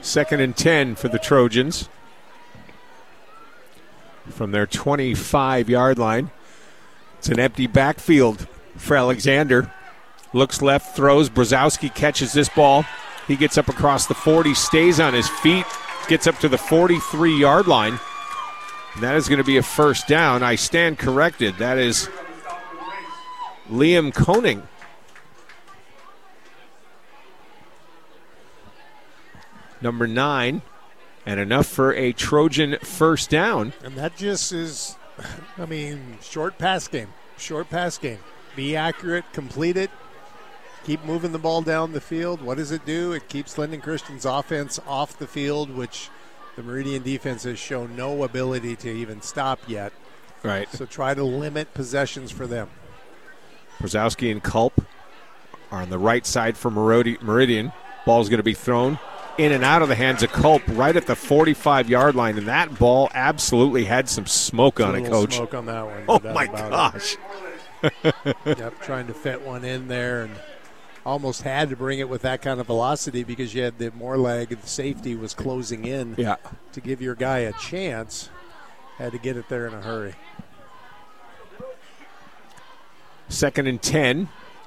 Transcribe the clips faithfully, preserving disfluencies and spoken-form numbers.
Second and ten for the Trojans from their twenty-five-yard line. It's an empty backfield for Alexander. Looks left, throws. Brzezowski catches this ball. He gets up across the forty, stays on his feet, gets up to the forty-three-yard line. And that is going to be a first down. I stand corrected. That is Liam Koning. Number nine, and enough for a Trojan first down. And that just is, I mean, short pass game. Short pass game. Be accurate, complete it, keep moving the ball down the field. What does it do? It keeps Linden Christian's offense off the field, which the Meridian defense has shown no ability to even stop yet. Right. So try to limit possessions for them. Brzezowski and Culp are on the right side for Meridian. Ball's going to be thrown in and out of the hands of Culp right at the forty-five-yard line, and that ball absolutely had some smoke on it, Coach. Smoke on that one. Oh, my gosh. Yep, trying to fit one in there and almost had to bring it with that kind of velocity because you had the Morlag, the safety was closing in yeah. to give your guy a chance. Had to get it there in a hurry. Second and ten.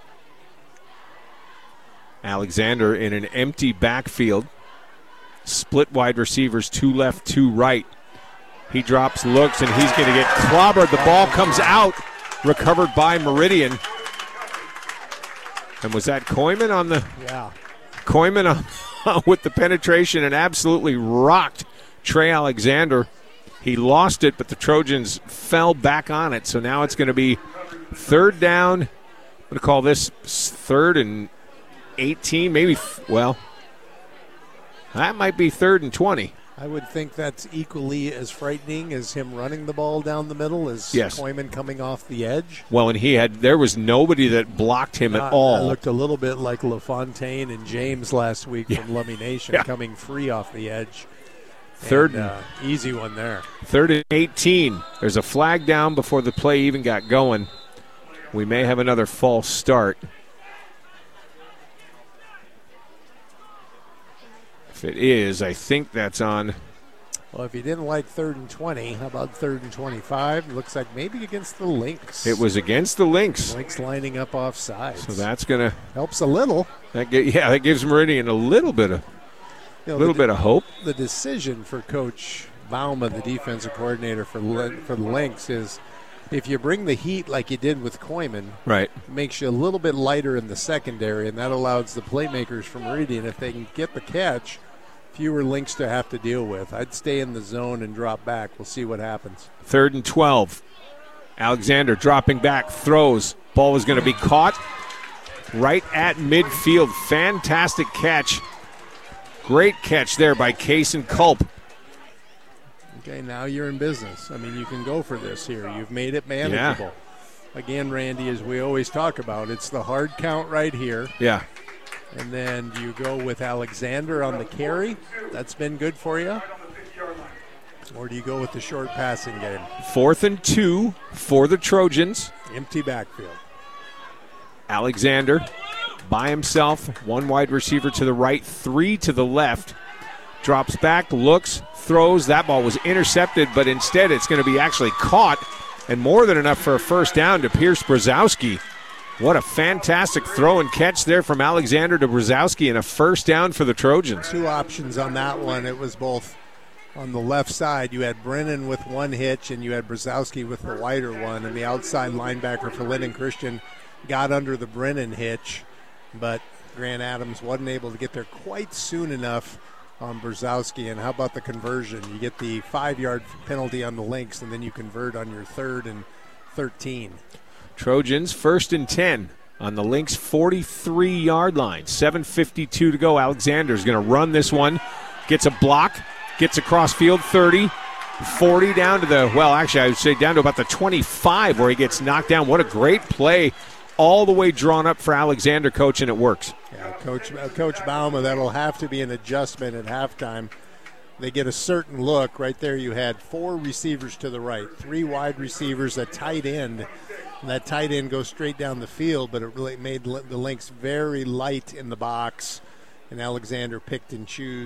Alexander in an empty backfield. Split wide receivers, two left, two right. He drops, looks, and he's going to get clobbered. The ball comes out, recovered by Meridian. And was that Koyman on the? Yeah. Koyman on, with the penetration and absolutely rocked Trey Alexander. He lost it, but the Trojans fell back on it. So now it's going to be third down. I'm going to call this third and eighteen, maybe, well, that might be third and twenty. I would think that's equally as frightening as him running the ball down the middle as yes. Koyman coming off the edge. Well, and he had, there was nobody that blocked him Not, at all. It looked a little bit like LaFontaine and James last week yeah. from Lummi Nation yeah. coming free off the edge. Third and, uh, easy one there. Third and eighteen. There's a flag down before the play even got going. We may have another false start. If it is, I think that's on. Well, if you didn't like third and twenty, how about third and twenty-five? Looks like maybe against the Lynx. It was against the Lynx. Lynx lining up off sides. So that's going to. Helps a little. That get, yeah, that gives Meridian a little bit of a you know, little de- bit of hope. The decision for Coach Bauma, the defensive coordinator for, for the Lynx, is if you bring the heat like you did with Koyman, right, it makes you a little bit lighter in the secondary, and that allows the playmakers from Meridian, if they can get the catch, fewer Lynx to have to deal with. I'd stay in the zone and drop back. We'll see what happens. Third and twelve. Alexander dropping back, throws. Ball is going to be caught right at midfield. Fantastic catch. Great catch there by Kaysen Culp. Okay, now you're in business. I mean, you can go for this here. You've made it manageable. Yeah. Again, Randy, as we always talk about, it's the hard count right here. Yeah. And then you go with Alexander on the carry. That's been good for you. Or do you go with the short passing game? Fourth and two for the Trojans. Empty backfield. Alexander by himself. One wide receiver to the right, three to the left. Drops back, looks, throws. That ball was intercepted, but instead it's going to be actually caught. And more than enough for a first down to Pierce Brzezowski. What a fantastic throw and catch there from Alexander to Brzezowski, and a first down for the Trojans. Two options on that one. It was both on the left side. You had Brennan with one hitch, and you had Brzezowski with the wider one. And the outside linebacker for Linden Christian got under the Brennan hitch, but Grant Adams wasn't able to get there quite soon enough on Brzezowski. And how about the conversion? You get the five-yard penalty on the Lynx, and then you convert on your third and thirteen. Trojans first and ten on the Lynx forty-three-yard line. seven fifty-two to go. Alexander's going to run this one. Gets a block. Gets across field thirty. forty down to the, well, actually, I would say down to about the twenty-five where he gets knocked down. What a great play. All the way drawn up for Alexander, Coach, and it works. Yeah, Coach, uh, Coach Bauma, that'll have to be an adjustment at halftime. They get a certain look. Right there you had four receivers to the right, three wide receivers, a tight end. And that tight end goes straight down the field, but it really made the Lynx very light in the box. And Alexander picked and chose